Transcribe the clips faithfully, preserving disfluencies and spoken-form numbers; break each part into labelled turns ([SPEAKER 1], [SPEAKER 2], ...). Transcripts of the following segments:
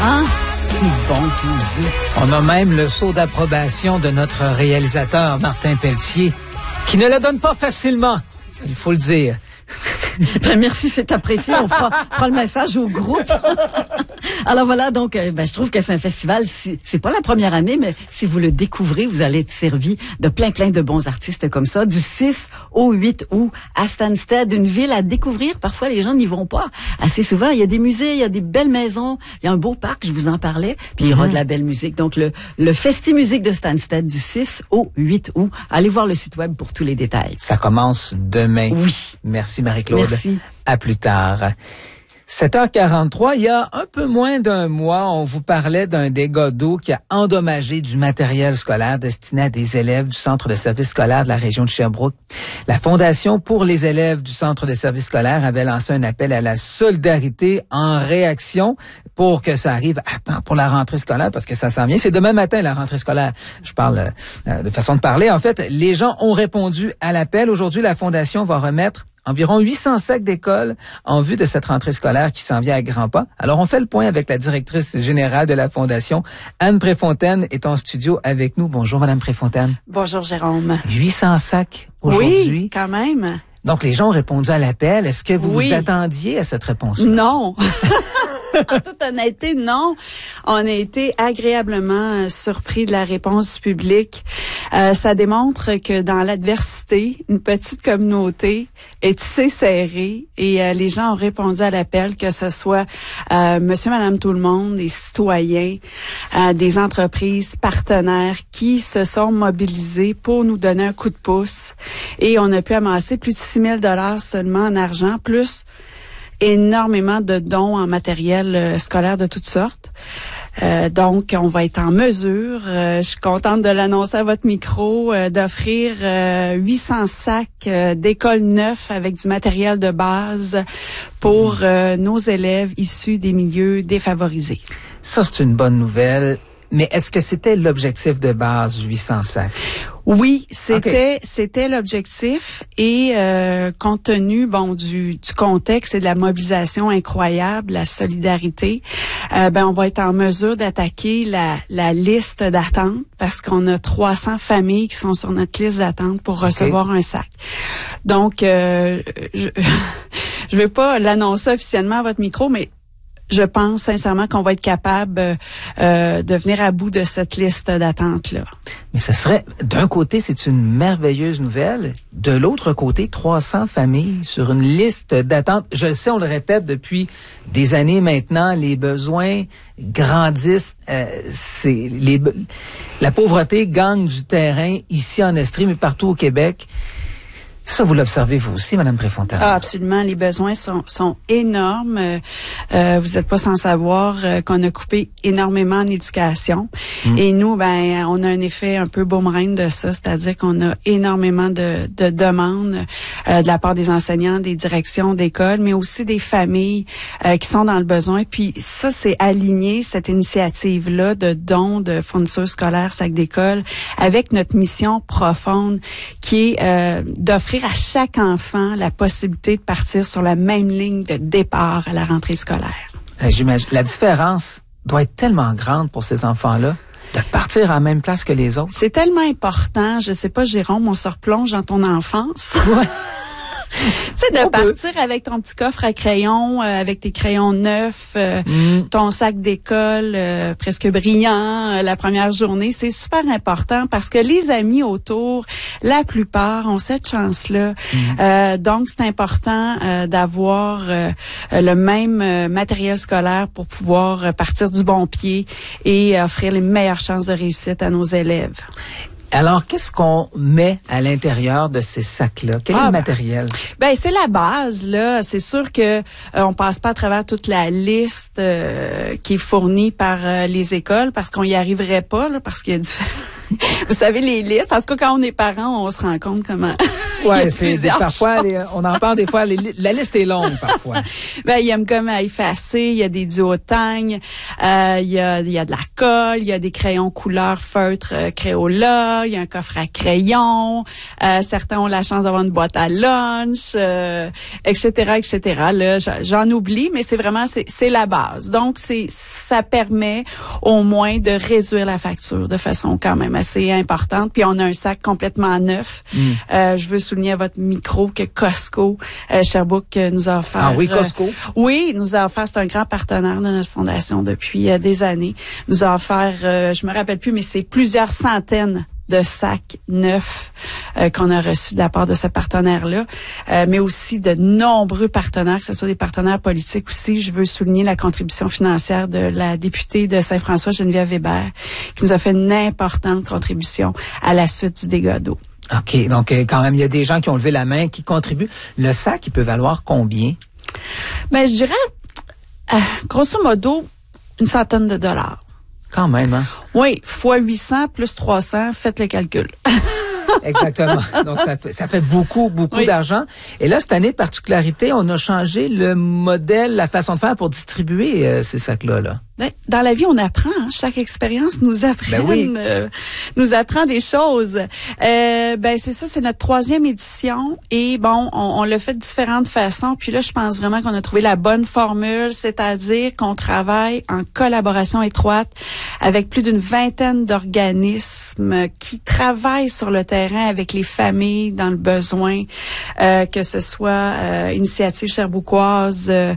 [SPEAKER 1] Hein? C'est bon tout dit.
[SPEAKER 2] On a même le sceau d'approbation de notre réalisateur Martin Pelletier, qui ne le donne pas facilement, il faut le dire.
[SPEAKER 1] Ben, merci, c'est apprécié. On fera, fera le message au groupe. Alors voilà, donc, euh, ben, je trouve que c'est un festival, si, c'est pas la première année, mais si vous le découvrez, vous allez être servi de plein, plein de bons artistes comme ça. Du six au huit août à Stansted, une ville à découvrir. Parfois, les gens n'y vont pas assez souvent. Il y a des musées, il y a des belles maisons, il y a un beau parc, je vous en parlais, puis il y aura de la belle musique. Donc, le, le Festi-Musique de Stansted du six au huit août. Allez voir le site web pour tous les détails.
[SPEAKER 2] Ça commence demain.
[SPEAKER 1] Oui.
[SPEAKER 2] Merci Marie-Claude.
[SPEAKER 1] Merci.
[SPEAKER 2] À plus tard. sept heures quarante-trois, il y a un peu moins d'un mois, on vous parlait d'un dégât d'eau qui a endommagé du matériel scolaire destiné à des élèves du centre de service scolaire de la région de Sherbrooke. La Fondation pour les élèves du centre de service scolaire avait lancé un appel à la solidarité en réaction pour que ça arrive à temps pour la rentrée scolaire, parce que ça s'en vient. C'est demain matin, la rentrée scolaire. Je parle euh, de façon de parler. En fait, les gens ont répondu à l'appel. Aujourd'hui, la Fondation va remettre environ huit cents sacs d'école en vue de cette rentrée scolaire qui s'en vient à grands pas. Alors, on fait le point avec la directrice générale de la Fondation. Anne Préfontaine est en studio avec nous. Bonjour, Madame Préfontaine.
[SPEAKER 3] Bonjour, Jérôme.
[SPEAKER 2] huit cents sacs aujourd'hui.
[SPEAKER 3] Oui, quand même.
[SPEAKER 2] Donc, les gens ont répondu à l'appel. Est-ce que vous
[SPEAKER 3] oui.
[SPEAKER 2] vous attendiez à cette réponse-là?
[SPEAKER 3] Non. En toute honnêteté, non. On a été agréablement surpris de la réponse du public. Euh, ça démontre que dans l'adversité, une petite communauté est tissée serrée et euh, les gens ont répondu à l'appel, que ce soit euh, monsieur, madame, tout le monde, des citoyens, euh, des entreprises partenaires qui se sont mobilisés pour nous donner un coup de pouce. Et on a pu amasser plus de six mille dollars seulement en argent, plus énormément de dons en matériel euh, scolaire de toutes sortes. Euh, donc, on va être en mesure, euh, je suis contente de l'annoncer à votre micro, euh, d'offrir euh, huit cents sacs euh, d'école neufs avec du matériel de base pour euh, nos élèves issus des milieux défavorisés.
[SPEAKER 2] Ça, c'est une bonne nouvelle. Mais est-ce que c'était l'objectif de base, huit cents sacs?
[SPEAKER 3] Oui, c'était
[SPEAKER 2] okay.
[SPEAKER 3] c'était l'objectif et euh, compte tenu bon du du contexte et de la mobilisation incroyable, la solidarité, euh, ben on va être en mesure d'attaquer la la liste d'attente parce qu'on a trois cents familles qui sont sur notre liste d'attente pour recevoir okay. un sac. Donc euh, je je vais pas l'annoncer officiellement à votre micro, mais je pense sincèrement qu'on va être capable euh, de venir à bout de cette liste d'attente-là.
[SPEAKER 2] Mais ça serait, d'un côté, c'est une merveilleuse nouvelle. De l'autre côté, trois cents familles sur une liste d'attente. Je le sais, on le répète depuis des années maintenant, les besoins grandissent. Euh, c'est les, la pauvreté gagne du terrain ici en Estrie, mais partout au Québec. Ça, vous l'observez vous aussi, Madame Préfontaine?
[SPEAKER 3] Ah, absolument. Les besoins sont, sont énormes. Euh, vous n'êtes pas sans savoir euh, qu'on a coupé énormément en éducation. Mmh. Et nous, ben, on a un effet un peu boomerang de ça, c'est-à-dire qu'on a énormément de, de demandes euh, de la part des enseignants, des directions d'école, mais aussi des familles euh, qui sont dans le besoin. Puis ça, c'est aligné, cette initiative-là de dons de fournitures scolaires, sacs d'école, avec notre mission profonde qui est euh, d'offrir à chaque enfant la possibilité de partir sur la même ligne de départ à la rentrée scolaire.
[SPEAKER 2] Euh, j'imagine. La différence doit être tellement grande pour ces enfants-là de partir à la même place que les autres.
[SPEAKER 3] C'est tellement important. Je sais pas, Jérôme, on se replonge dans ton enfance.
[SPEAKER 2] Ouais.
[SPEAKER 3] Tu sais, de on partir peut. avec ton petit coffre à crayons, euh, avec tes crayons neufs, euh, mm. ton sac d'école euh, presque brillant euh, la première journée, c'est super important parce que les amis autour, la plupart ont cette chance-là. Mm. Euh, donc, c'est important euh, d'avoir euh, le même euh, matériel scolaire pour pouvoir euh, partir du bon pied et euh, offrir les meilleures chances de réussite à nos élèves.
[SPEAKER 2] Alors, qu'est-ce qu'on met à l'intérieur de ces sacs-là? Quel ah, est le matériel?
[SPEAKER 3] Ben, ben c'est la base, là. C'est sûr que euh, on passe pas à travers toute la liste euh, qui est fournie par euh, les écoles parce qu'on y arriverait pas, là, parce qu'il y a différents Vous savez, les listes, en tout cas, quand on est parent, on se rend compte comment...
[SPEAKER 2] Ouais, c'est des, parfois, les, on en parle des fois, les, la liste est longue parfois.
[SPEAKER 3] Ben, il aime comme effacer, il y a des duotangs, euh, il y a, il y a de la colle, il y a des crayons couleur feutre euh, Crayola, il y a un coffre à crayons, euh, certains ont la chance d'avoir une boîte à lunch, euh, et cetera, et cetera. Là, j'en oublie, mais c'est vraiment, c'est, c'est la base. Donc, c'est, ça permet au moins de réduire la facture de façon quand même assez importante. Puis, on a un sac complètement neuf. Mm. Euh, je veux souligner à votre micro que Costco, euh, Sherbrooke euh, nous a offert.
[SPEAKER 2] Ah oui, Costco.
[SPEAKER 3] Euh, oui, nous a offert, c'est un grand partenaire de notre fondation depuis euh, des années. Nous a offert, euh, je me rappelle plus, mais c'est plusieurs centaines de sacs neufs euh, qu'on a reçus de la part de ce partenaire-là, euh, mais aussi de nombreux partenaires, que ce soit des partenaires politiques aussi. Je veux souligner la contribution financière de la députée de Saint-François, Geneviève Weber, qui nous a fait une importante contribution à la suite du dégât d'eau.
[SPEAKER 2] OK, donc euh, quand même, il y a des gens qui ont levé la main, qui contribuent. Le sac, il peut valoir combien?
[SPEAKER 3] Ben, je dirais, euh, grosso modo, une centaine de dollars.
[SPEAKER 2] Quand même, hein?
[SPEAKER 3] Oui, fois huit cents plus trois cents, faites le calcul.
[SPEAKER 2] Exactement. Donc, ça fait, ça fait beaucoup, beaucoup oui. d'argent. Et là, cette année, particularité, on a changé le modèle, la façon de faire pour distribuer euh, ces sacs-là, là.
[SPEAKER 3] Ben, dans la vie, on apprend. Hein? Chaque expérience nous apprend, ben oui. euh, nous apprend des choses. Euh, ben c'est ça, c'est notre troisième édition et bon, on, on l'a fait de différentes façons. Puis là, je pense vraiment qu'on a trouvé la bonne formule, c'est-à-dire qu'on travaille en collaboration étroite avec plus d'une vingtaine d'organismes qui travaillent sur le terrain avec les familles dans le besoin, euh, que ce soit euh, Initiative Sherbrookoise, euh,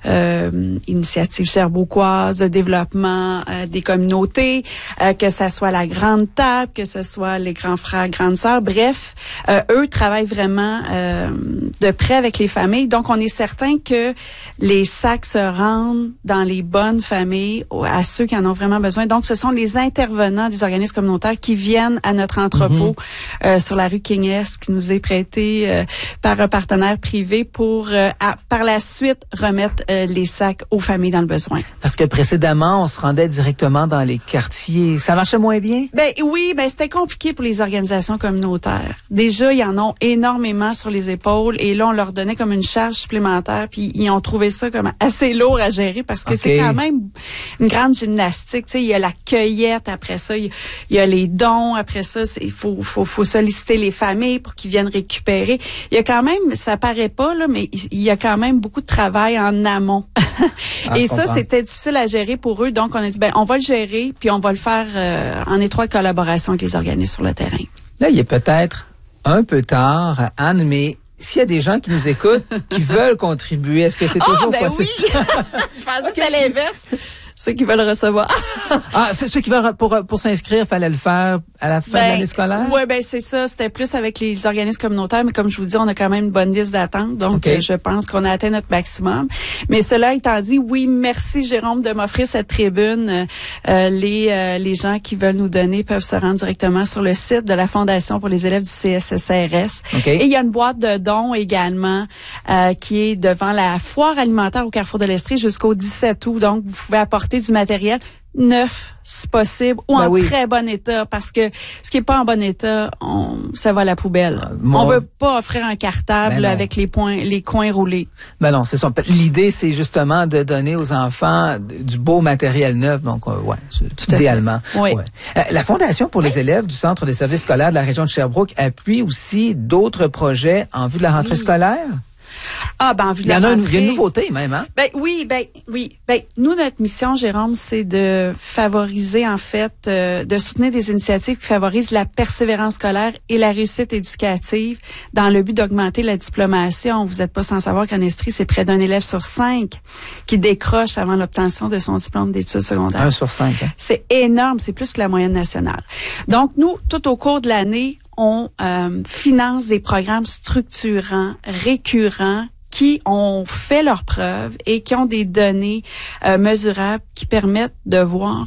[SPEAKER 3] euh, Initiative Sherbrookoise, de développement euh, des communautés, euh, que ce soit la grande table, que ce soit les grands frères, grandes sœurs. Bref, euh, eux travaillent vraiment euh, de près avec les familles. Donc, on est certain que les sacs se rendent dans les bonnes familles, à ceux qui en ont vraiment besoin. Donc, ce sont les intervenants des organismes communautaires qui viennent à notre entrepôt mm-hmm. euh, sur la rue King-Est, qui nous est prêté euh, par un partenaire privé pour, euh, à, par la suite, remettre euh, les sacs aux familles dans le besoin.
[SPEAKER 2] Parce que précédemment, on se rendait directement dans les quartiers. Ça marchait moins bien?
[SPEAKER 3] Ben oui, ben c'était compliqué pour les organisations communautaires. Déjà, ils en ont énormément sur les épaules et là, on leur donnait comme une charge supplémentaire puis ils ont trouvé ça comme assez lourd à gérer parce que okay. c'est quand même une grande gymnastique. Tu sais, il y a la cueillette, après ça, il y a les dons, après ça, il faut, faut, faut solliciter les familles pour qu'ils viennent récupérer. Il y a quand même, ça paraît pas, là, mais il y a quand même beaucoup de travail en amont.
[SPEAKER 2] Ah,
[SPEAKER 3] et ça, comprends. C'était difficile à gérer pour eux. Donc, on a dit, ben, on va le gérer, puis on va le faire euh, en étroite collaboration avec les organismes sur le terrain.
[SPEAKER 2] Là, il est peut-être un peu tard, Anne, mais s'il y a des gens qui nous écoutent, qui veulent contribuer, est-ce que c'est
[SPEAKER 3] oh,
[SPEAKER 2] toujours
[SPEAKER 3] ben
[SPEAKER 2] possible?
[SPEAKER 3] Oui! Je pensais okay. que c'était l'inverse. Ceux qui veulent recevoir.
[SPEAKER 2] ah, ceux qui veulent pour pour s'inscrire, fallait le faire à la fin ben, de l'année scolaire.
[SPEAKER 3] Ouais, ben c'est ça. C'était plus avec les organismes communautaires, mais comme je vous dis, on a quand même une bonne liste d'attente, donc okay. euh, je pense qu'on a atteint notre maximum. Mais cela étant dit, oui, merci Jérôme de m'offrir cette tribune. Euh, les euh, les gens qui veulent nous donner peuvent se rendre directement sur le site de la Fondation pour les élèves du C S S R S. Okay. Et il y a une boîte de dons également euh, qui est devant la foire alimentaire au Carrefour de l'Estrie jusqu'au dix-sept août. Donc vous pouvez apporter du matériel neuf, si possible, ou ben en oui. très bon état, parce que ce qui est pas en bon état, on, ça va à la poubelle. Euh, mon... On veut pas offrir un cartable ben avec les points, les coins roulés.
[SPEAKER 2] Ben non, c'est ça. L'idée, c'est justement de donner aux enfants du beau matériel neuf, donc euh, ouais, tout idéalement.
[SPEAKER 3] Oui.
[SPEAKER 2] Ouais. Euh, la Fondation pour les élèves du Centre des services scolaires de la région de Sherbrooke appuie aussi d'autres projets en vue de la rentrée oui. scolaire.
[SPEAKER 3] Ah, ben, en vue de
[SPEAKER 2] il y en
[SPEAKER 3] la
[SPEAKER 2] a une,
[SPEAKER 3] rentrée,
[SPEAKER 2] il y a une nouveauté même, hein?
[SPEAKER 3] Ben oui, ben oui, ben nous notre mission, Jérôme, c'est de favoriser en fait, euh, de soutenir des initiatives qui favorisent la persévérance scolaire et la réussite éducative dans le but d'augmenter la diplomation. Vous n'êtes pas sans savoir qu'en Estrie, c'est près d'un élève sur cinq qui décroche avant l'obtention de son diplôme d'études secondaires.
[SPEAKER 2] Un sur cinq. Hein?
[SPEAKER 3] C'est énorme, c'est plus que la moyenne nationale. Donc nous, tout au cours de l'année, on euh, finance des programmes structurants, récurrents, qui ont fait leurs preuves et qui ont des données euh, mesurables qui permettent de voir que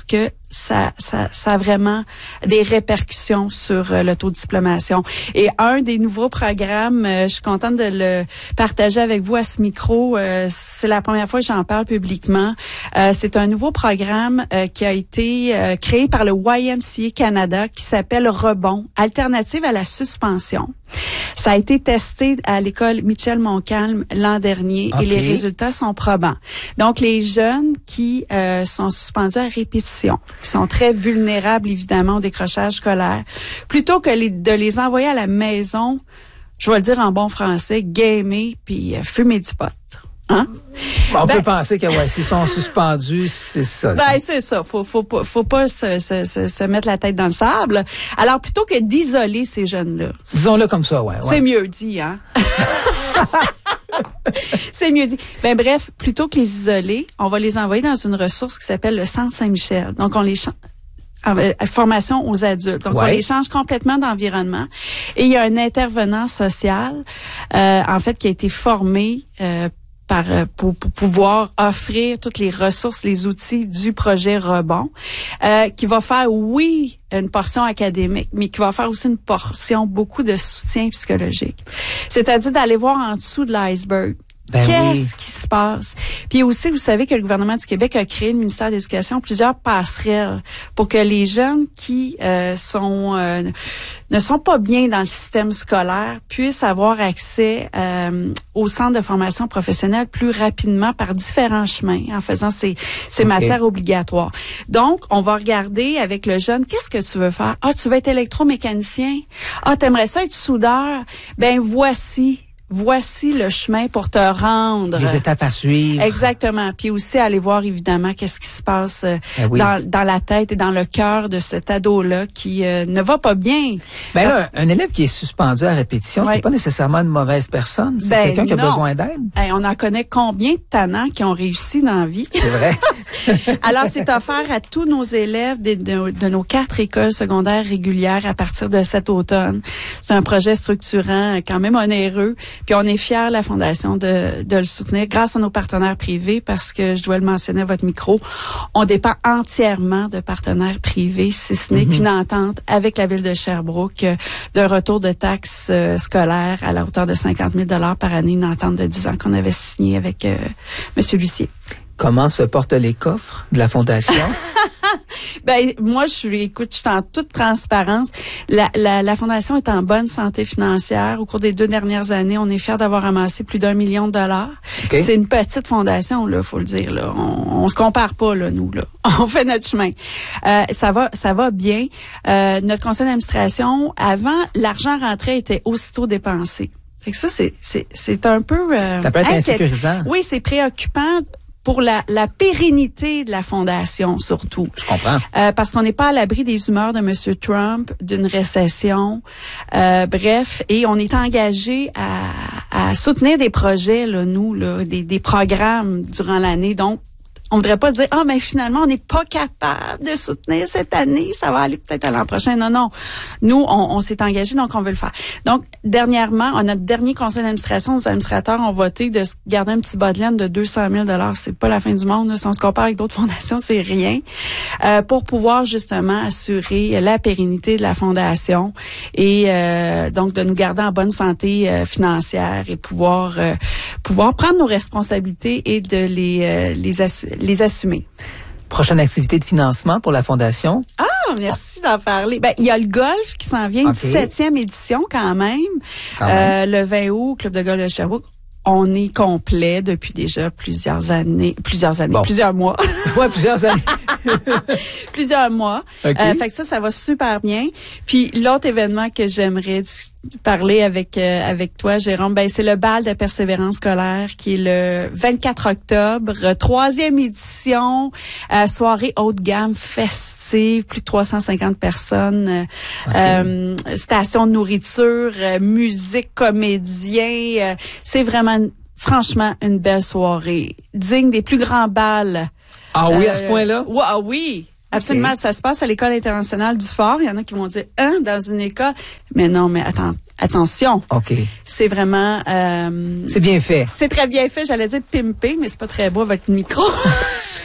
[SPEAKER 3] ça, ça, ça a vraiment des répercussions sur euh, l'autodiplomation. Et un des nouveaux programmes, euh, je suis contente de le partager avec vous à ce micro. Euh, c'est la première fois que j'en parle publiquement. Euh, c'est un nouveau programme euh, qui a été euh, créé par le Y M C A Canada qui s'appelle Rebond, alternative à la suspension. Ça a été testé à l'école Michel Montcalm l'an dernier okay. et les résultats sont probants. Donc, les jeunes qui euh, sont suspendus à répétition, qui sont très vulnérables évidemment au décrochage scolaire, plutôt que les, de les envoyer à la maison, je vais le dire en bon français, gamer puis euh, fumer du pot. Hein?
[SPEAKER 2] On
[SPEAKER 3] ben,
[SPEAKER 2] peut penser que ouais, s'ils sont suspendus, c'est ça.
[SPEAKER 3] Ben
[SPEAKER 2] ça.
[SPEAKER 3] c'est ça. Faut faut pas faut pas se, se, se, se mettre la tête dans le sable. Alors plutôt que d'isoler ces jeunes-là.
[SPEAKER 2] Disons-le comme ça, ouais. ouais.
[SPEAKER 3] C'est mieux dit, hein. C'est mieux dit. Ben bref, plutôt que les isoler, on va les envoyer dans une ressource qui s'appelle le Centre Saint-Michel. Donc on les ch- formation aux adultes. Donc, ouais. on les change complètement d'environnement. Et il y a un intervenant social, euh, en fait, qui a été formé euh, par pour, pour pouvoir offrir toutes les ressources, les outils du projet Rebond, euh, qui va faire, oui, une portion académique, mais qui va faire aussi une portion, beaucoup de soutien psychologique. C'est-à-dire d'aller voir en dessous de l'iceberg. Ben Qu'est-ce oui. qui se passe? Puis aussi, vous savez que le gouvernement du Québec a créé le ministère de l'Éducation plusieurs passerelles pour que les jeunes qui euh, sont euh, ne sont pas bien dans le système scolaire puissent avoir accès euh, au centre de formation professionnelle plus rapidement par différents chemins en faisant ces, ces okay. matières obligatoires. Donc, on va regarder avec le jeune, qu'est-ce que tu veux faire? Ah, tu veux être électromécanicien? Ah, t'aimerais ça être soudeur? Ben, voici. Voici le chemin pour te rendre.
[SPEAKER 2] Les étapes à suivre.
[SPEAKER 3] Exactement. Puis aussi aller voir évidemment qu'est-ce qui se passe euh,
[SPEAKER 2] ben oui.
[SPEAKER 3] dans, dans la tête et dans le cœur de cet ado-là qui euh, ne va pas bien.
[SPEAKER 2] Ben là, un élève qui est suspendu à répétition, ouais. c'est pas nécessairement une mauvaise personne. C'est
[SPEAKER 3] ben
[SPEAKER 2] quelqu'un qui a
[SPEAKER 3] non.
[SPEAKER 2] besoin d'aide.
[SPEAKER 3] Hey, on en connaît combien de tannants qui ont réussi dans la vie.
[SPEAKER 2] C'est vrai.
[SPEAKER 3] Alors, c'est offert à tous nos élèves de, de, de nos quatre écoles secondaires régulières à partir de cet automne. C'est un projet structurant, quand même onéreux. Puis on est fiers, la Fondation, de, de le soutenir grâce à nos partenaires privés parce que, je dois le mentionner à votre micro, on dépend entièrement de partenaires privés, si ce n'est mm-hmm. qu'une entente avec la Ville de Sherbrooke euh, d'un retour de taxes euh, scolaires à la hauteur de cinquante mille dollars par année, une entente de dix ans qu'on avait signée avec euh, M. Lucier.
[SPEAKER 2] Comment se portent les coffres de la Fondation?
[SPEAKER 3] Ben moi, je suis, écoute, je suis en toute transparence. La, la, la Fondation est en bonne santé financière. Au cours des deux dernières années, on est fiers d'avoir amassé plus d'un million de dollars. Okay. C'est une petite fondation, là, faut le dire. Là, on, on se compare pas, là, nous, là. On fait notre chemin. Euh, ça va, ça va bien. Euh, notre conseil d'administration, avant, l'argent rentrait était aussitôt dépensé. Fait que ça, c'est, c'est, c'est un peu. Euh,
[SPEAKER 2] ça peut être insécurisant.
[SPEAKER 3] Oui, c'est préoccupant. Pour la, la pérennité de la Fondation, surtout.
[SPEAKER 2] Je comprends.
[SPEAKER 3] Euh, parce qu'on n'est pas à l'abri des humeurs de M. Trump, d'une récession, euh, bref, et on est engagé à, à soutenir des projets, là, nous, là, des, des programmes durant l'année. Donc, on voudrait pas dire, ah, mais finalement, on n'est pas capable de soutenir cette année, ça va aller peut-être à l'an prochain. Non, non. Nous, on, on s'est engagé, donc on veut le faire. Donc, dernièrement, à notre dernier conseil d'administration, nos administrateurs ont voté de garder un petit bas de laine de deux cent mille dollars. C'est pas la fin du monde, là. Si on se compare avec d'autres fondations, c'est rien. Euh, pour pouvoir, justement, assurer la pérennité de la fondation et euh, donc de nous garder en bonne santé euh, financière et pouvoir euh, pouvoir prendre nos responsabilités et de les, euh, les assurer. les assumer.
[SPEAKER 2] Prochaine activité de financement pour la Fondation?
[SPEAKER 3] Ah, merci d'en parler. Ben, il y a le golf qui s'en vient, okay. dix-septième édition quand même.
[SPEAKER 2] Quand même.
[SPEAKER 3] Euh, le vingt août, Club de golf de Sherbrooke. On est complet depuis déjà plusieurs années, plusieurs années, bon. plusieurs mois.
[SPEAKER 2] Ouais, plusieurs années.
[SPEAKER 3] plusieurs mois. Okay. Euh, fait que ça, ça va super bien. Puis l'autre événement que j'aimerais parler avec euh, avec toi, Jérôme, ben c'est le bal de persévérance scolaire qui est le vingt-quatre octobre, troisième édition, euh, soirée haut de gamme festive, plus de trois cent cinquante personnes, euh, okay. euh, station de nourriture, euh, musique, comédien. Euh, c'est vraiment, franchement, une belle soirée, digne des plus grands bals.
[SPEAKER 2] Ah oui, à ce point-là?
[SPEAKER 3] Ouais, ah oui, absolument. Okay. Ça se passe à l'École internationale du Fort. Il y en a qui vont dire, hein, dans une école. Mais non, mais attends, attention.
[SPEAKER 2] OK.
[SPEAKER 3] C'est vraiment... Euh,
[SPEAKER 2] c'est bien fait.
[SPEAKER 3] C'est très bien fait. J'allais dire pimpé, mais c'est pas très beau avec le micro.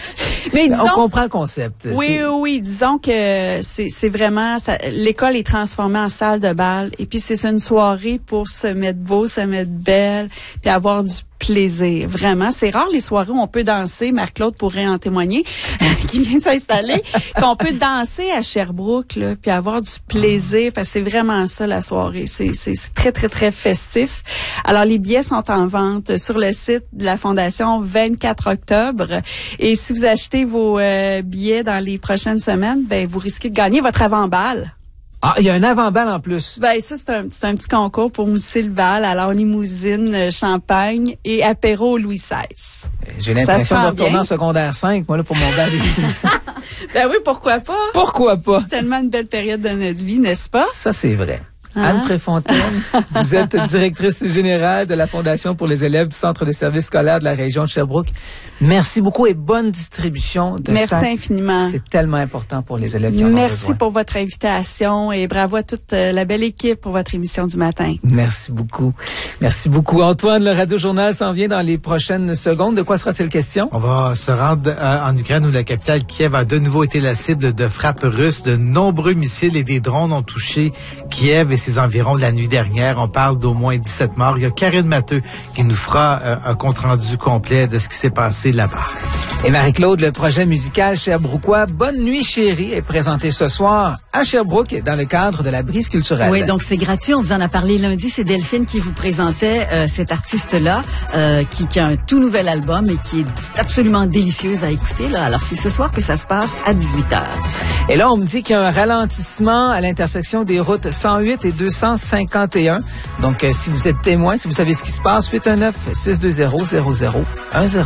[SPEAKER 3] Mais disons,
[SPEAKER 2] on comprend le concept.
[SPEAKER 3] Oui,
[SPEAKER 2] c'est...
[SPEAKER 3] oui, oui. Disons que c'est, c'est vraiment, ça, l'école est transformée en salle de bal. Et puis, c'est une soirée pour se mettre beau, se mettre belle, puis avoir du plaisir. Vraiment, c'est rare les soirées où on peut danser. Marc-Claude pourrait en témoigner, qui vient de s'installer, qu'on peut danser à Sherbrooke, là, puis avoir du plaisir, parce que c'est vraiment ça la soirée. C'est, c'est, c'est très, très, très festif. Alors, les billets sont en vente sur le site de la Fondation vingt-quatre octobre. Et si vous achetez vos euh, billets dans les prochaines semaines, ben vous risquez de gagner votre avant-balle.
[SPEAKER 2] Ah, il y a un avant-balle en plus.
[SPEAKER 3] Ben ça, c'est un, c'est un petit concours pour mousser le bal. Alors, limousine, euh, champagne et apéro Louis seize.
[SPEAKER 2] J'ai l'impression de retourner
[SPEAKER 3] bien.
[SPEAKER 2] en secondaire cinq, moi, là, pour mon bal.
[SPEAKER 3] Ben oui, pourquoi pas?
[SPEAKER 2] Pourquoi pas?
[SPEAKER 3] Tellement une belle période de notre vie, n'est-ce pas?
[SPEAKER 2] Ça, c'est vrai.
[SPEAKER 3] Hein?
[SPEAKER 2] Anne Préfontaine, vous êtes directrice générale de la Fondation pour les élèves du Centre de services scolaires de la région de Sherbrooke. Merci beaucoup et bonne distribution de
[SPEAKER 3] Merci
[SPEAKER 2] sacs.
[SPEAKER 3] infiniment.
[SPEAKER 2] C'est tellement important pour les élèves qui en ont
[SPEAKER 3] Merci
[SPEAKER 2] besoin.
[SPEAKER 3] pour votre invitation et bravo à toute euh, la belle équipe pour votre émission du matin.
[SPEAKER 2] Merci beaucoup. Merci beaucoup. Antoine, le Radio Journal s'en vient dans les prochaines secondes. De quoi sera-t-il question?
[SPEAKER 4] On va se rendre euh, en Ukraine où la capitale Kiev a de nouveau été la cible de frappes russes. De nombreux missiles et des drones ont touché Kiev et ses environs la nuit dernière. On parle d'au moins dix-sept morts. Il y a Karine Matteux qui nous fera euh, un compte-rendu complet de ce qui s'est passé là-bas.
[SPEAKER 2] Et Marie-Claude, le projet musical Sherbrookeois Bonne Nuit Chérie est présenté ce soir à Sherbrooke dans le cadre de la Brise culturelle.
[SPEAKER 1] Oui, donc c'est gratuit. On vous en a parlé lundi. C'est Delphine qui vous présentait euh, cet artiste-là euh, qui, qui a un tout nouvel album et qui est absolument délicieuse à écouter. Là. Alors, c'est ce soir que ça se passe à dix-huit heures.
[SPEAKER 2] Et là, on me dit qu'il y a un ralentissement à l'intersection des routes cent huit et deux cent cinquante et un. Donc, euh, si vous êtes témoin, si vous savez ce qui se passe, huit un neuf, six deux zéro, zéro zéro un zéro.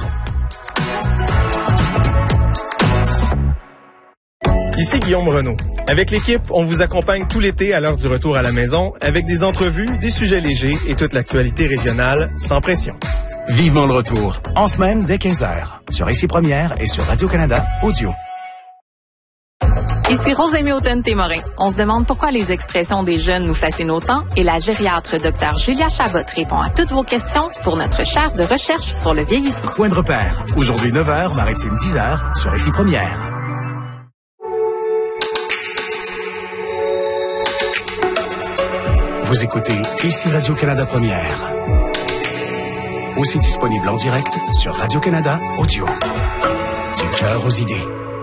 [SPEAKER 5] Ici Guillaume Renaud. Avec l'équipe, on vous accompagne tout l'été à l'heure du retour à la maison avec des entrevues, des sujets légers et toute l'actualité régionale sans pression.
[SPEAKER 6] Vivement le retour, en semaine dès quinze heures, sur Ici Première et sur Radio-Canada Audio.
[SPEAKER 7] Ici Rosemée Houghton-Témorin. On se demande pourquoi les expressions des jeunes nous fascinent autant et la gériatre Dr Julia Chabot répond à toutes vos questions pour notre chaire de recherche sur le vieillissement.
[SPEAKER 6] Point de repère, aujourd'hui neuf heures, maritime dix heures, sur Ici Première. Vous écoutez Ici Radio-Canada Première. Aussi disponible en direct sur Radio-Canada Audio. Du cœur aux idées.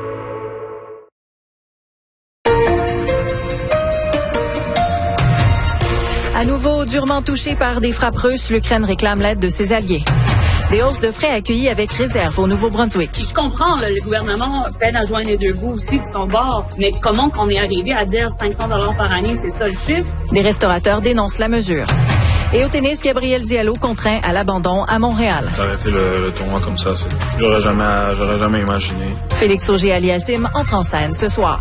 [SPEAKER 8] À nouveau durement touché par des frappes russes, l'Ukraine réclame l'aide de ses alliés. Des hausses de frais accueillies avec réserve au Nouveau-Brunswick.
[SPEAKER 9] Je comprends, là, le gouvernement peine à joindre les deux bouts aussi de son bord, mais comment qu'on est arrivé à dire cinq cents dollars par année, c'est ça le chiffre?
[SPEAKER 8] Des restaurateurs dénoncent la mesure. Et au tennis, Gabriel Diallo contraint à l'abandon à Montréal.
[SPEAKER 10] D'arrêter le, le tournoi comme ça, c'est, j'aurais jamais, j'aurais jamais imaginé.
[SPEAKER 8] Félix Auger-Aliassime entre en scène ce soir.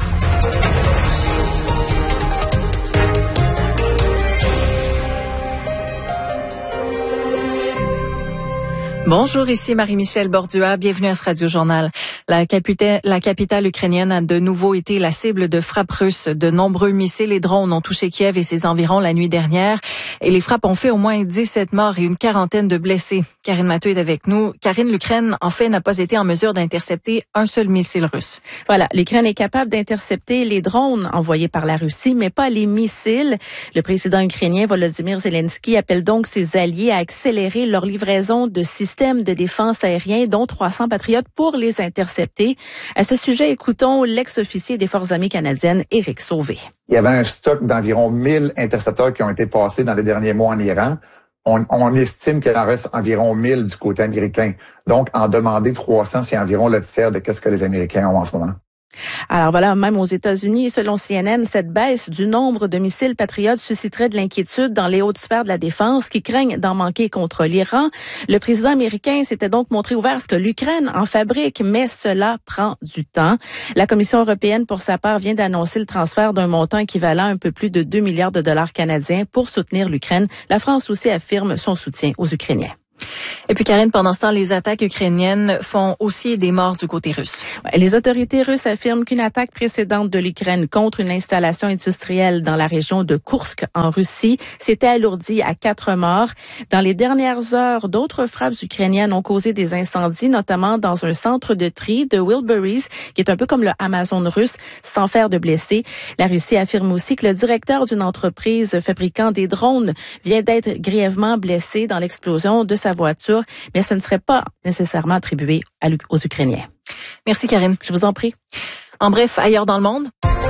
[SPEAKER 8] Bonjour, ici Marie-Michel Bordua. Bienvenue à ce Radio-Journal. La capitale, la capitale ukrainienne a de nouveau été la cible de frappes russes. De nombreux missiles et drones ont touché Kiev et ses environs la nuit dernière. Et les frappes ont fait au moins dix-sept morts et une quarantaine de blessés. Karine Matteux est avec nous. Karine, l'Ukraine, en fait, n'a pas été en mesure d'intercepter un seul missile russe.
[SPEAKER 11] Voilà, l'Ukraine est capable d'intercepter les drones envoyés par la Russie, mais pas les missiles. Le président ukrainien Volodymyr Zelensky appelle donc ses alliés à accélérer leur livraison de systèmes de défense aérienne, dont trois cents Patriotes, pour les intercepter. À ce sujet, écoutons l'ex-officier des Forces armées canadiennes, Éric Sauvé.
[SPEAKER 12] Il y avait un stock d'environ mille intercepteurs qui ont été passés dans les derniers mois en Iran. On, on estime qu'il en reste environ mille du côté américain. Donc, en demander trois cents, c'est environ le tiers de ce que les Américains ont en ce moment.
[SPEAKER 11] Alors voilà, même aux États-Unis, selon C N N, cette baisse du nombre de missiles patriotes susciterait de l'inquiétude dans les hautes sphères de la défense qui craignent d'en manquer contre l'Iran. Le président américain s'était donc montré ouvert à ce que l'Ukraine en fabrique, mais cela prend du temps. La Commission européenne, pour sa part, vient d'annoncer le transfert d'un montant équivalent à un peu plus de deux milliards de dollars canadiens pour soutenir l'Ukraine. La France aussi affirme son soutien aux Ukrainiens.
[SPEAKER 8] Et puis Karine, pendant ce temps, les attaques ukrainiennes font aussi des morts du côté russe.
[SPEAKER 11] Les autorités russes affirment qu'une attaque précédente de l'Ukraine contre une installation industrielle dans la région de Koursk en Russie s'était alourdie à quatre morts. Dans les dernières heures, d'autres frappes ukrainiennes ont causé des incendies, notamment dans un centre de tri de Wilburys, qui est un peu comme le Amazon russe, sans faire de blessés. La Russie affirme aussi que le directeur d'une entreprise fabriquant des drones vient d'être grièvement blessé dans l'explosion de sa voiture, mais ce ne serait pas nécessairement attribué aux Ukrainiens.
[SPEAKER 8] Merci Karine.
[SPEAKER 11] Je vous en prie.
[SPEAKER 8] En bref, ailleurs dans le monde.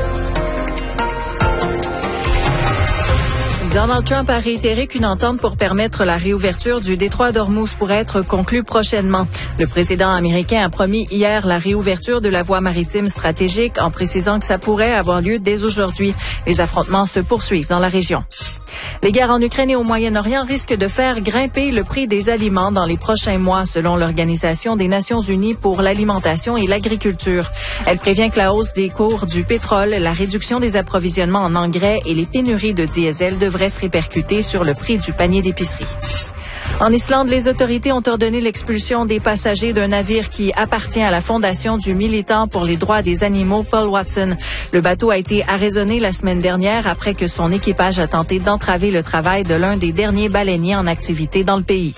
[SPEAKER 8] Donald Trump a réitéré qu'une entente pour permettre la réouverture du détroit d'Ormuz pourrait être conclue prochainement. Le président américain a promis hier la réouverture de la voie maritime stratégique en précisant que ça pourrait avoir lieu dès aujourd'hui. Les affrontements se poursuivent dans la région. Les guerres en Ukraine et au Moyen-Orient risquent de faire grimper le prix des aliments dans les prochains mois, selon l'Organisation des Nations Unies pour l'alimentation et l'agriculture. Elle prévient que la hausse des cours du pétrole, la réduction des approvisionnements en engrais et les pénuries de diesel devraient se répercuter sur le prix du panier d'épicerie. En Islande, les autorités ont ordonné l'expulsion des passagers d'un navire qui appartient à la fondation du militant pour les droits des animaux Paul Watson. Le bateau a été arraisonné la semaine dernière après que son équipage a tenté d'entraver le travail de l'un des derniers baleiniers en activité dans le pays.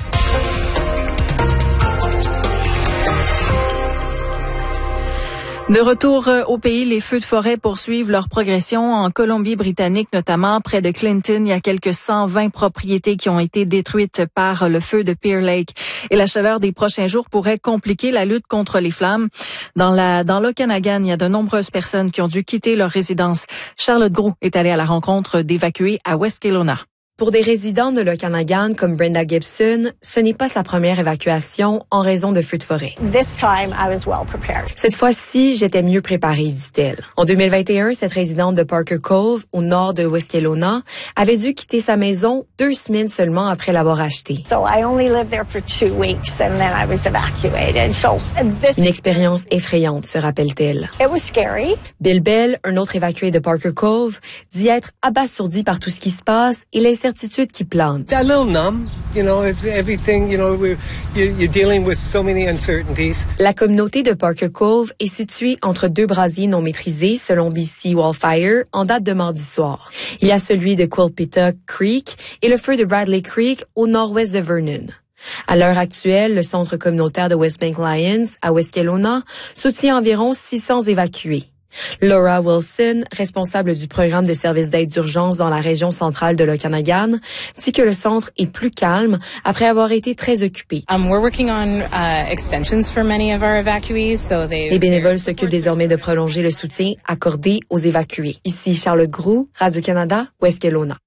[SPEAKER 8] De retour au pays, les feux de forêt poursuivent leur progression. En Colombie-Britannique, notamment, près de Clinton, il y a quelques cent vingt propriétés qui ont été détruites par le feu de Pear Lake. Et la chaleur des prochains jours pourrait compliquer la lutte contre les flammes. Dans la, dans l'Okanagan, il y a de nombreuses personnes qui ont dû quitter leur résidence. Charlotte Groux est allée à la rencontre d'évacués à West Kelowna.
[SPEAKER 13] Pour des résidents de l'Okanagan comme Brenda Gibson, ce n'est pas sa première évacuation en raison de feux de forêt.
[SPEAKER 14] This time, I was well prepared.
[SPEAKER 13] Cette fois-ci, j'étais mieux préparée, dit-elle. En deux mille vingt et un, cette résidente de Parker Cove, au nord de West Kelowna, avait dû quitter sa maison deux semaines seulement après l'avoir achetée.
[SPEAKER 14] So I only lived there for two weeks and then I was evacuated. So this
[SPEAKER 13] Une expérience effrayante, se rappelle-t-elle.
[SPEAKER 14] It was scary.
[SPEAKER 13] Bill Bell, un autre évacué de Parker Cove, dit être abasourdi par tout ce qui se passe et les certitude qui plante.
[SPEAKER 15] A little numb, you know, everything, you know, we're, you're dealing with so many uncertainties.
[SPEAKER 13] La communauté de Parker Cove est située entre deux brasiers non maîtrisés, selon B C Wildfire, en date de mardi soir. Il y a celui de Quilpita Creek et le feu de Bradley Creek au nord-ouest de Vernon. À l'heure actuelle, le centre communautaire de West Bank Lions, à West Kelowna, soutient environ six cents évacués. Laura Wilson, responsable du programme de services d'aide d'urgence dans la région centrale de l'Okanagan, dit que le centre est plus calme après avoir été très occupé.
[SPEAKER 16] Um, we're working on uh, extensions for many of our evacuees, so they.
[SPEAKER 13] Les bénévoles s'occupent désormais de prolonger le soutien accordé aux évacués. Ici Charlotte Groux, Radio-Canada, West Kelowna.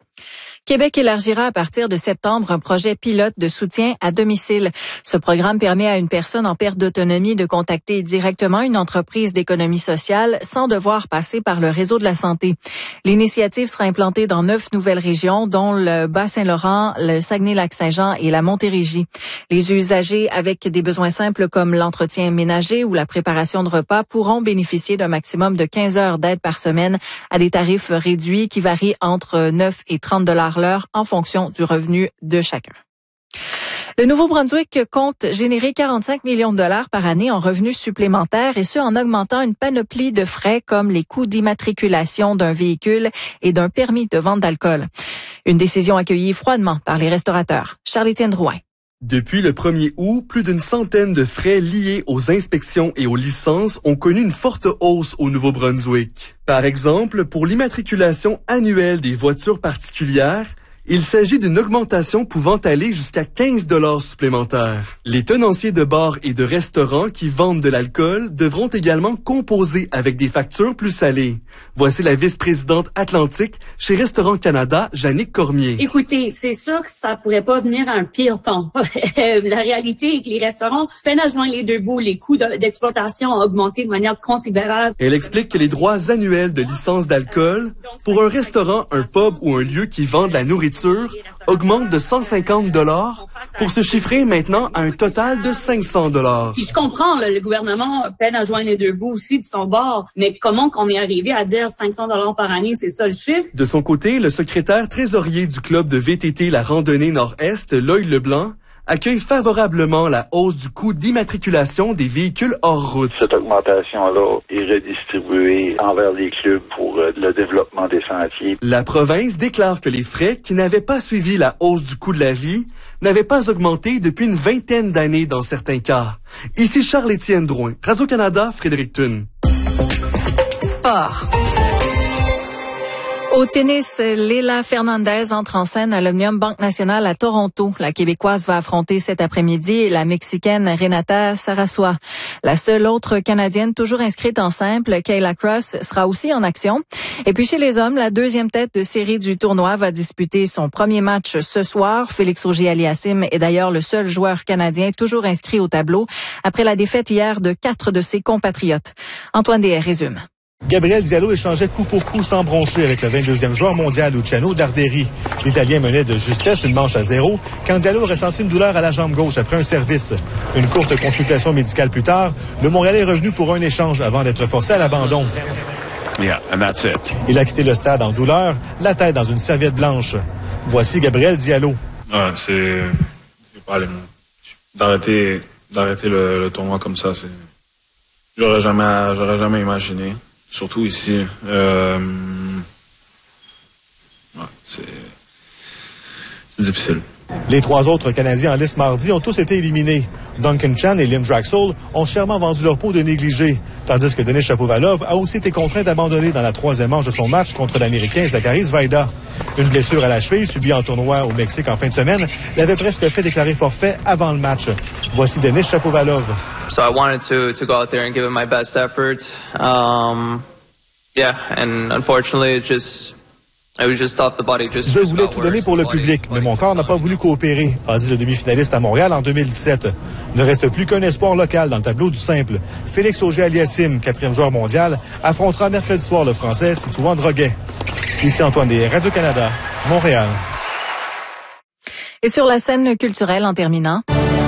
[SPEAKER 8] Québec élargira à partir de septembre un projet pilote de soutien à domicile. Ce programme permet à une personne en perte d'autonomie de contacter directement une entreprise d'économie sociale sans devoir passer par le réseau de la santé. L'initiative sera implantée dans neuf nouvelles régions, dont le Bas-Saint-Laurent, le Saguenay-Lac-Saint-Jean et la Montérégie. Les usagers avec des besoins simples comme l'entretien ménager ou la préparation de repas pourront bénéficier d'un maximum de quinze heures d'aide par semaine à des tarifs réduits qui varient entre neuf et trente dollars l'heure en fonction du revenu de chacun. Le Nouveau-Brunswick compte générer quarante-cinq millions de dollars par année en revenus supplémentaires et ce en augmentant une panoplie de frais comme les coûts d'immatriculation d'un véhicule et d'un permis de vente d'alcool. Une décision accueillie froidement par les restaurateurs. Charles-Étienne Drouin.
[SPEAKER 17] Depuis le premier août, plus d'une centaine de frais liés aux inspections et aux licences ont connu une forte hausse au Nouveau-Brunswick. Par exemple, pour l'immatriculation annuelle des voitures particulières, il s'agit d'une augmentation pouvant aller jusqu'à quinze dollars supplémentaires. Les tenanciers de bars et de restaurants qui vendent de l'alcool devront également composer avec des factures plus salées. Voici la vice-présidente Atlantique chez Restaurant Canada, Jannick Cormier.
[SPEAKER 9] Écoutez, c'est sûr que ça pourrait pas venir à un pire temps. La réalité est que les restaurants peinent à joindre les deux bouts. Les coûts d'exploitation ont augmenté de manière considérable.
[SPEAKER 17] Elle explique que les droits annuels de licence d'alcool pour un restaurant, un pub ou un lieu qui vend de la nourriture augmente de cent cinquante dollars pour se chiffrer maintenant à un total de cinq cents dollars.
[SPEAKER 9] Puis je comprends, là, le gouvernement peine à joindre les deux bouts aussi de son bord, mais comment qu'on est arrivé à dire cinq cents dollars par année, c'est ça le chiffre?
[SPEAKER 17] De son côté, le secrétaire trésorier du club de V T T La Randonnée Nord-Est, Lloyd Leblanc, accueille favorablement la hausse du coût d'immatriculation des véhicules hors route.
[SPEAKER 18] Cette augmentation-là est redistribuée envers les clubs pour euh, le développement des sentiers.
[SPEAKER 17] La province déclare que les frais qui n'avaient pas suivi la hausse du coût de la vie n'avaient pas augmenté depuis une vingtaine d'années dans certains cas. Ici Charles-Étienne Drouin, Radio-Canada, Fredericton.
[SPEAKER 8] Sport. Au tennis, Leila Fernandez entre en scène à l'Omnium Banque Nationale à Toronto. La Québécoise va affronter cet après-midi la Mexicaine Renata Sarasua. La seule autre Canadienne toujours inscrite en simple, Kayla Cross, sera aussi en action. Et puis chez les hommes, la deuxième tête de série du tournoi va disputer son premier match ce soir. Félix Auger-Aliassime est d'ailleurs le seul joueur canadien toujours inscrit au tableau après la défaite hier de quatre de ses compatriotes. Antoine Deshaye résume.
[SPEAKER 19] Gabriel Diallo échangeait coup pour coup sans broncher avec le vingt-deuxième joueur mondial Luciano Darderi. L'Italien menait de justesse une manche à zéro quand Diallo ressentit une douleur à la jambe gauche après un service. Une courte consultation médicale plus tard, le Montréalais est revenu pour un échange avant d'être forcé à l'abandon.
[SPEAKER 20] Yeah, and that's it.
[SPEAKER 19] Il a quitté le stade en douleur, la tête dans une serviette blanche. Voici Gabriel Diallo.
[SPEAKER 10] Ouais, c'est... Pas les mots. D'arrêter, d'arrêter le, le tournoi comme ça, c'est... J'aurais jamais, j'aurais jamais imaginé. Surtout ici. Euh... Ouais, c'est... c'est difficile.
[SPEAKER 19] Les trois autres Canadiens en lice mardi ont tous été éliminés. Duncan Chan et Lynn Draxel ont chèrement vendu leur peau de négligés, tandis que Denis Shapovalov a aussi été contraint d'abandonner dans la troisième manche de son match contre l'Américain Zachary Zvaida. Une blessure à la cheville subie en tournoi au Mexique en fin de semaine l'avait presque fait déclarer forfait avant le match. Voici Denis Shapovalov.
[SPEAKER 21] So I wanted to to go out there and give it my best effort. Um, yeah, and unfortunately it just
[SPEAKER 19] Je voulais tout donner pour le public, mais mon corps n'a pas voulu coopérer, a dit le demi-finaliste à Montréal en deux mille dix-sept. Ne reste plus qu'un espoir local dans le tableau du simple. Félix Auger-Aliassime, quatrième joueur mondial, affrontera mercredi soir le Français Titouan Droguet. Ici Antoine Deshaye, Radio-Canada, Montréal.
[SPEAKER 8] Et sur la scène culturelle en terminant...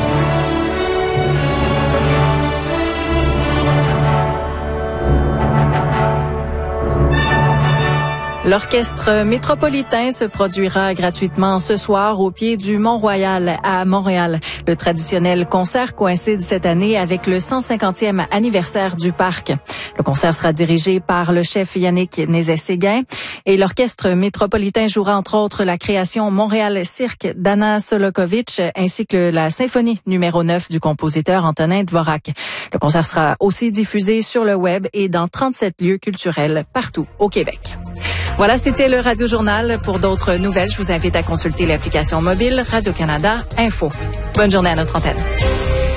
[SPEAKER 8] L'Orchestre métropolitain se produira gratuitement ce soir au pied du Mont-Royal à Montréal. Le traditionnel concert coïncide cette année avec le cent cinquantième anniversaire du parc. Le concert sera dirigé par le chef Yannick Nézet-Séguin et l'Orchestre métropolitain jouera entre autres la création Montréal Cirque d'Anna Solokovic ainsi que la symphonie numéro neuf du compositeur Antonin Dvorak. Le concert sera aussi diffusé sur le web et dans trente-sept lieux culturels partout au Québec. Voilà, c'était le Radio Journal. Pour d'autres nouvelles, je vous invite à consulter l'application mobile Radio-Canada Info. Bonne journée à notre antenne.